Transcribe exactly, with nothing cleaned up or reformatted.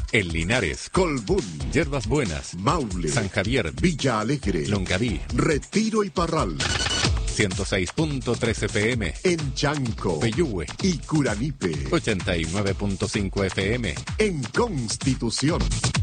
En Linares, Colbún, Yerbas Buenas, Maule, San Javier, Villa Alegre, Longaví, Retiro y Parral. ciento seis punto tres F M. En Chanco, Peyúgue y Curanipe. ochenta y nueve punto cinco F M. En Constitución.